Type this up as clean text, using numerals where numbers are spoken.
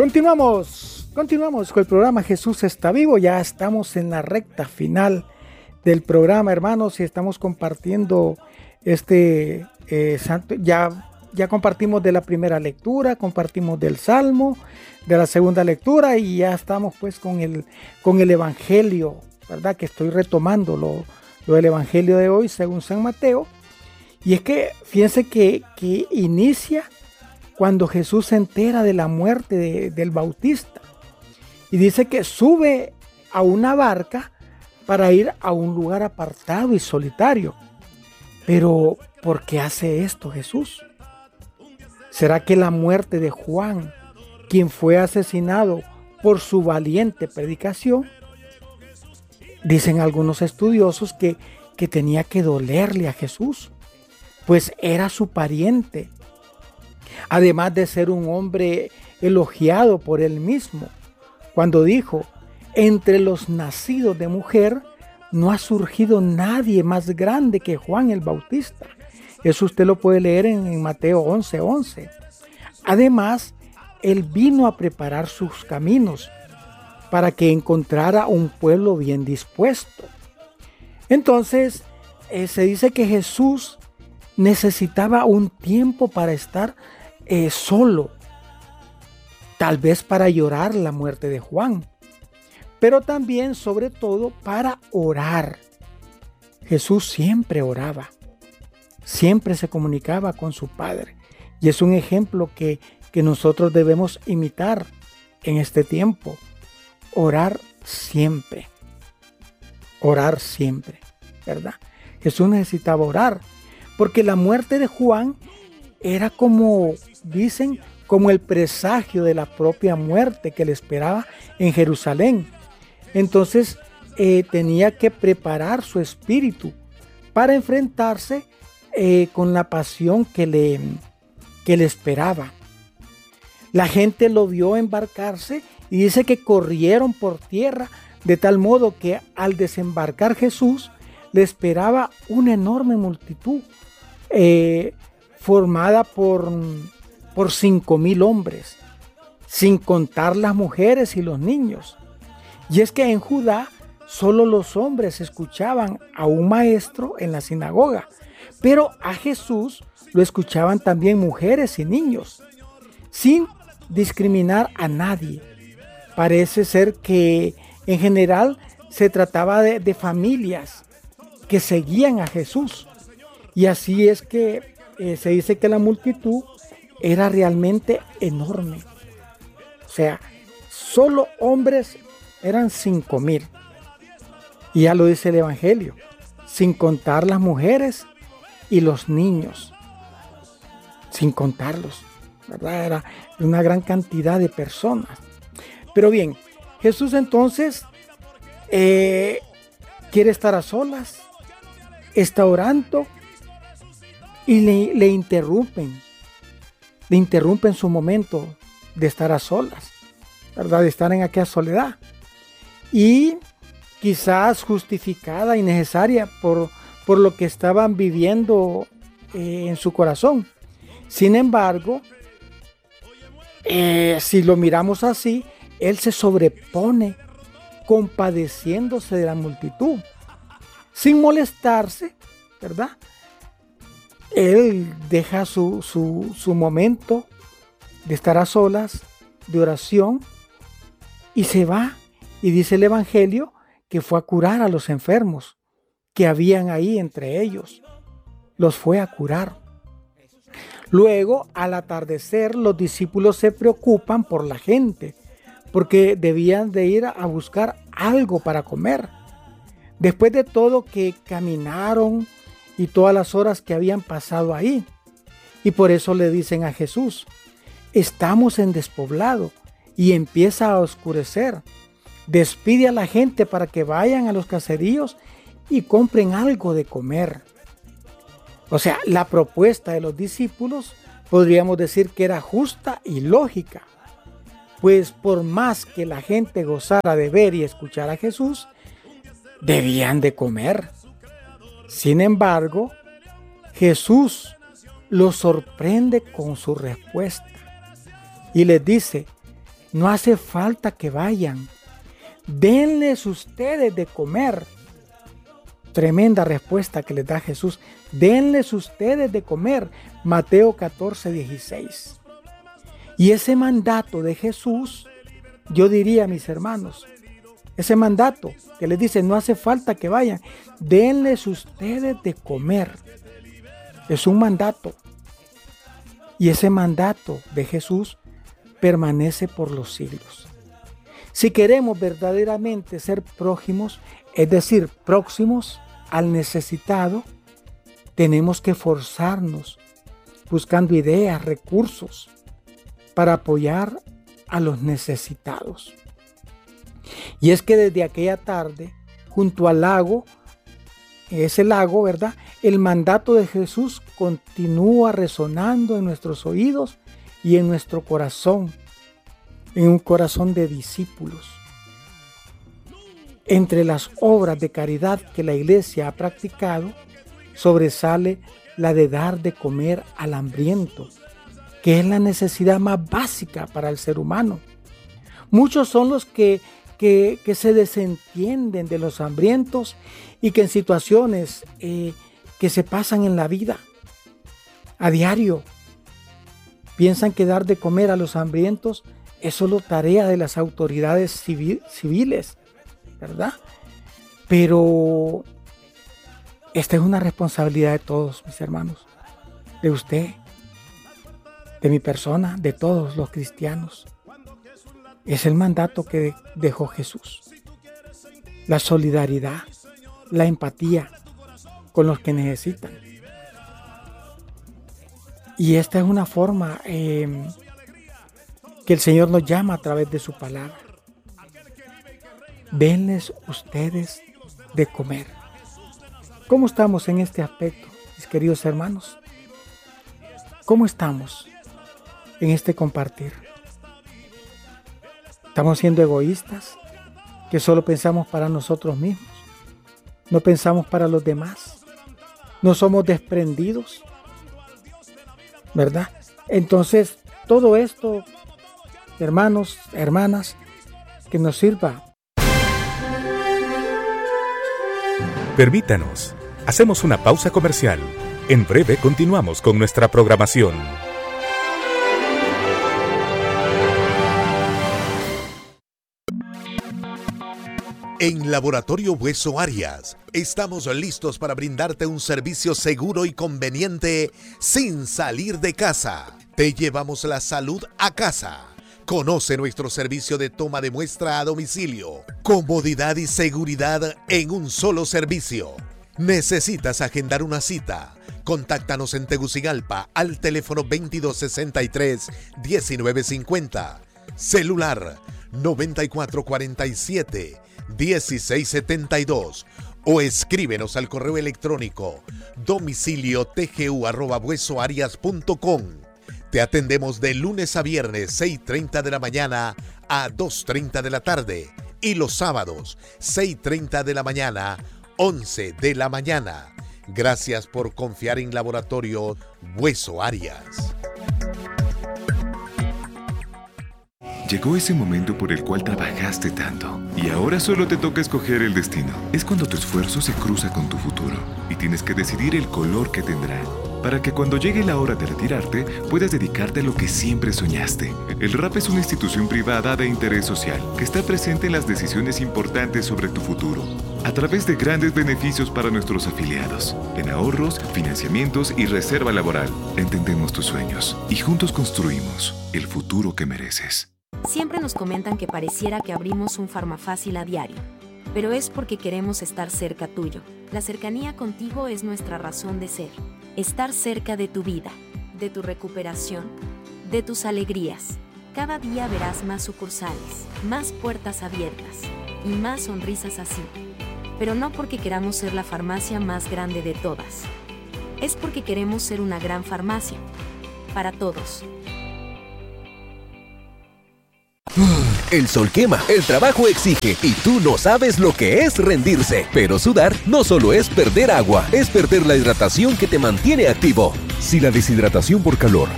Continuamos con el programa Jesús está vivo. Ya estamos en la recta final del programa, hermanos, y estamos compartiendo santo. Ya compartimos de la primera lectura, compartimos del Salmo, de la segunda lectura, y ya estamos pues con el Evangelio, ¿verdad? Que estoy retomando lo del Evangelio de hoy según San Mateo. Y es que fíjense que inicia cuando Jesús se entera de la muerte del Bautista. Y dice que sube a una barca para ir a un lugar apartado y solitario. Pero, ¿por qué hace esto Jesús? ¿Será que la muerte de Juan, quien fue asesinado por su valiente predicación? Dicen algunos estudiosos que tenía que dolerle a Jesús, pues era su pariente. Además de ser un hombre elogiado por él mismo, cuando dijo: entre los nacidos de mujer no ha surgido nadie más grande que Juan el Bautista. Eso usted lo puede leer en Mateo 11:11. Además, él vino a preparar sus caminos para que encontrara un pueblo bien dispuesto. Entonces, se dice que Jesús necesitaba un tiempo para estar solo, tal vez para llorar la muerte de Juan, pero también, sobre todo, para orar. Jesús siempre oraba, siempre se comunicaba con su Padre, y es un ejemplo que nosotros debemos imitar en este tiempo. Orar siempre, ¿verdad? Jesús necesitaba orar, porque la muerte de Juan era como, dicen, como el presagio de la propia muerte que le esperaba en Jerusalén. Entonces tenía que preparar su espíritu para enfrentarse con la pasión que le esperaba. La gente lo vio embarcarse y dice que corrieron por tierra, de tal modo que al desembarcar Jesús le esperaba una enorme multitud formada por 5,000 hombres, sin contar las mujeres y los niños. Y es que en Judá solo los hombres escuchaban a un maestro en la sinagoga, pero a Jesús lo escuchaban también mujeres y niños, sin discriminar a nadie. Parece ser que en general se trataba de familias que seguían a Jesús. Y así es que se dice que la multitud era realmente enorme. O sea, solo hombres eran 5,000. Y ya lo dice el Evangelio, sin contar las mujeres y los niños. Sin contarlos, ¿verdad? Era una gran cantidad de personas. Pero bien, Jesús entonces quiere estar a solas, está orando y le interrumpen su momento de estar a solas, ¿verdad? De estar en aquella soledad. Y quizás justificada y necesaria por lo que estaban viviendo en su corazón. Sin embargo, si lo miramos así, él se sobrepone compadeciéndose de la multitud, sin molestarse, ¿verdad? Él deja su momento de estar a solas, de oración, y se va. Y dice el Evangelio que fue a curar a los enfermos que habían ahí entre ellos. Los fue a curar. Luego, al atardecer, los discípulos se preocupan por la gente, porque debían de ir a buscar algo para comer. Después de todo que caminaron y todas las horas que habían pasado ahí. Y por eso le dicen a Jesús: estamos en despoblado y empieza a oscurecer. Despide a la gente para que vayan a los caseríos y compren algo de comer. O sea, la propuesta de los discípulos podríamos decir que era justa y lógica, pues por más que la gente gozara de ver y escuchar a Jesús, debían de comer. Sin embargo, Jesús los sorprende con su respuesta y les dice: no hace falta que vayan. Denles ustedes de comer. Tremenda respuesta que les da Jesús. Denles ustedes de comer. Mateo 14:16. Y ese mandato de Jesús, yo diría, mis hermanos, ese mandato que les dice, no hace falta que vayan, denles ustedes de comer. Es un mandato. Y ese mandato de Jesús permanece por los siglos. Si queremos verdaderamente ser prójimos, es decir, próximos al necesitado, tenemos que esforzarnos buscando ideas, recursos para apoyar a los necesitados. Y es que desde aquella tarde, junto al lago, ese lago, ¿verdad? El mandato de Jesús continúa resonando en nuestros oídos y en nuestro corazón, en un corazón de discípulos. Entre las obras de caridad que la Iglesia ha practicado, sobresale la de dar de comer al hambriento, que es la necesidad más básica para el ser humano. Muchos son los que se desentienden de los hambrientos y que en situaciones que se pasan en la vida a diario piensan que dar de comer a los hambrientos es solo tarea de las autoridades civiles, ¿verdad? Pero esta es una responsabilidad de todos, mis hermanos, de usted, de mi persona, de todos los cristianos. Es el mandato que dejó Jesús. La solidaridad, la empatía con los que necesitan. Y esta es una forma que el Señor nos llama a través de su palabra. Denles ustedes de comer. ¿Cómo estamos en este aspecto, mis queridos hermanos? ¿Cómo estamos en este compartir? ¿Estamos siendo egoístas, que solo pensamos para nosotros mismos? ¿No pensamos para los demás? ¿No somos desprendidos? ¿Verdad? Entonces, todo esto, hermanos, hermanas, que nos sirva. Permítanos, hacemos una pausa comercial. En breve continuamos con nuestra programación. En Laboratorio Hueso Arias, estamos listos para brindarte un servicio seguro y conveniente sin salir de casa. Te llevamos la salud a casa. Conoce nuestro servicio de toma de muestra a domicilio. Comodidad y seguridad en un solo servicio. ¿Necesitas agendar una cita? Contáctanos en Tegucigalpa al teléfono 2263-1950. Celular 9447-1672 o escríbenos al correo electrónico domiciliotgu@huesoarias.com. Te atendemos de lunes a viernes 6:30 de la mañana a 2:30 de la tarde y los sábados 6:30 de la mañana, 11 de la mañana. Gracias por confiar en Laboratorio Hueso Arias. Llegó ese momento por el cual trabajaste tanto y ahora solo te toca escoger el destino. Es cuando tu esfuerzo se cruza con tu futuro y tienes que decidir el color que tendrá, para que cuando llegue la hora de retirarte puedas dedicarte a lo que siempre soñaste. El RAP es una institución privada de interés social que está presente en las decisiones importantes sobre tu futuro, a través de grandes beneficios para nuestros afiliados, en ahorros, financiamientos y reserva laboral. Entendemos tus sueños y juntos construimos el futuro que mereces. Siempre nos comentan que pareciera que abrimos un Farmafácil a diario, pero es porque queremos estar cerca tuyo. La cercanía contigo es nuestra razón de ser. Estar cerca de tu vida, de tu recuperación, de tus alegrías. Cada día verás más sucursales, más puertas abiertas y más sonrisas así. Pero no porque queramos ser la farmacia más grande de todas. Es porque queremos ser una gran farmacia. Para todos. El sol quema, el trabajo exige y tú no sabes lo que es rendirse. Pero sudar no solo es perder agua, es perder la hidratación que te mantiene activo. Si la deshidratación por calor